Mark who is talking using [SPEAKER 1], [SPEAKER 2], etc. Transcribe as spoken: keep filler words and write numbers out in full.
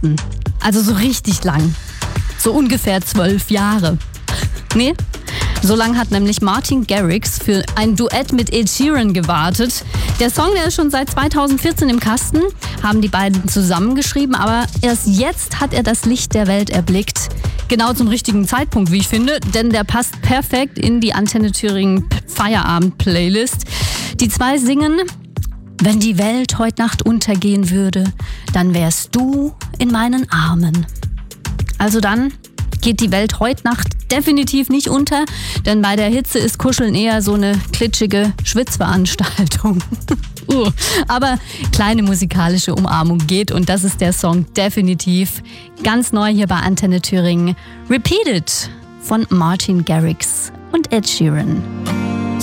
[SPEAKER 1] Kasten. Also so richtig lang. So ungefähr zwölf Jahre. Nee? So lange hat nämlich Martin Garrix für ein Duett mit Ed Sheeran gewartet. Der Song, der ist schon seit zweitausendvierzehn im Kasten, haben die beiden zusammengeschrieben, aber erst jetzt hat er das Licht der Welt erblickt. Genau zum richtigen Zeitpunkt, wie ich finde, denn der passt perfekt in die Antenne Thüringen Feierabend-Playlist. Die zwei singen: Wenn die Welt heute Nacht untergehen würde, dann wärst du in meinen Armen. Also dann geht die Welt heute Nacht definitiv nicht unter, denn bei der Hitze ist Kuscheln eher so eine klitschige Schwitzveranstaltung. uh, aber kleine musikalische Umarmung geht und das ist der Song definitiv. Ganz neu hier bei Antenne Thüringen. Repeated von Martin Garrix und Ed Sheeran.